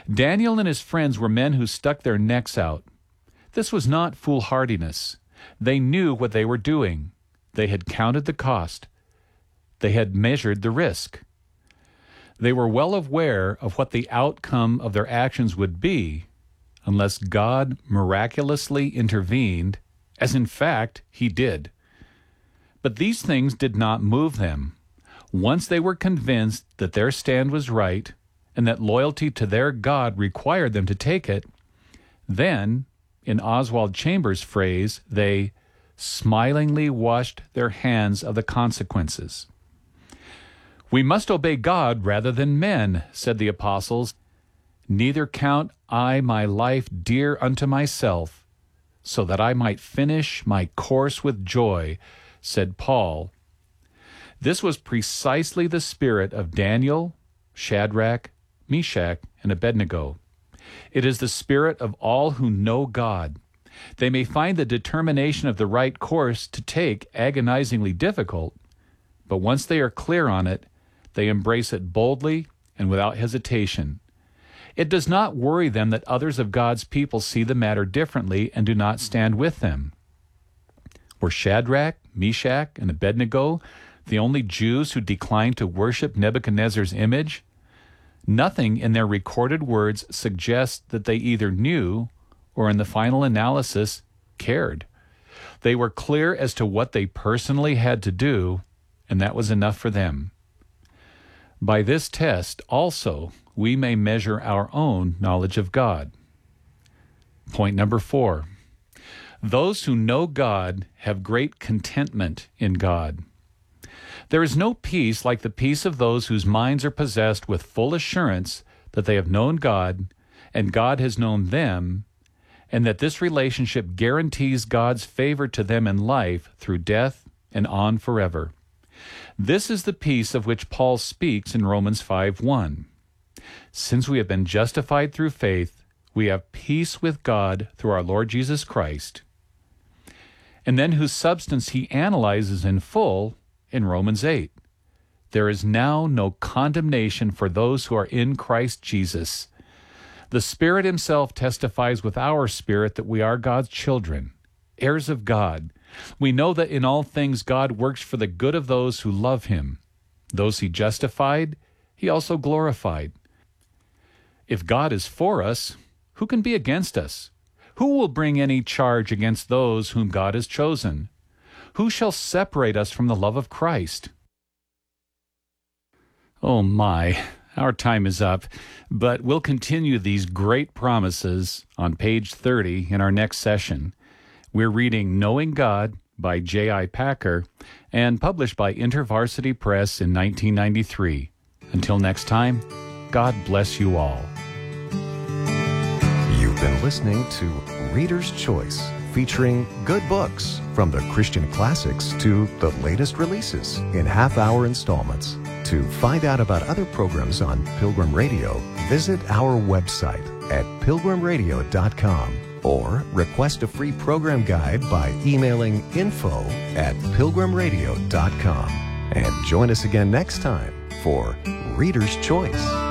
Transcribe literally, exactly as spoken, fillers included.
Daniel and his friends were men who stuck their necks out. This was not foolhardiness. They knew what they were doing. They had counted the cost. They had measured the risk. They were well aware of what the outcome of their actions would be unless God miraculously intervened, as in fact he did. But these things did not move them. Once they were convinced that their stand was right and that loyalty to their God required them to take it, then, in Oswald Chambers' phrase, they smilingly washed their hands of the consequences. "We must obey God rather than men," said the apostles. "Neither count I my life dear unto myself, so that I might finish my course with joy," said Paul. This was precisely the spirit of Daniel, Shadrach, Meshach, and Abednego. It is the spirit of all who know God. They may find the determination of the right course to take agonizingly difficult, but once they are clear on it, they embrace it boldly and without hesitation. It does not worry them that others of God's people see the matter differently and do not stand with them. Were Shadrach, Meshach, and Abednego the only Jews who declined to worship Nebuchadnezzar's image? Nothing in their recorded words suggests that they either knew or, in the final analysis, cared. They were clear as to what they personally had to do, and that was enough for them. By this test, also, we may measure our own knowledge of God. Point number four. Those who know God have great contentment in God. There is no peace like the peace of those whose minds are possessed with full assurance that they have known God and God has known them, and that this relationship guarantees God's favor to them in life through death and on forever. This is the peace of which Paul speaks in Romans five one. "Since we have been justified through faith, we have peace with God through our Lord Jesus Christ," and then whose substance he analyzes in full in Romans eight. "There is now no condemnation for those who are in Christ Jesus." The Spirit himself testifies with our spirit that we are God's children, heirs of God. We know that in all things God works for the good of those who love him. Those he justified, he also glorified. If God is for us, who can be against us? Who will bring any charge against those whom God has chosen? Who shall separate us from the love of Christ? Oh my, our time is up, but we'll continue these great promises on page thirty in our next session. We're reading Knowing God by J I Packer and published by InterVarsity Press in nineteen ninety-three. Until next time, God bless you all. You've been listening to Reader's Choice, featuring good books from the Christian classics to the latest releases in half-hour installments. To find out about other programs on Pilgrim Radio, visit our website at pilgrim radio dot com or request a free program guide by emailing info at pilgrim radio dot com. And join us again next time for Reader's Choice.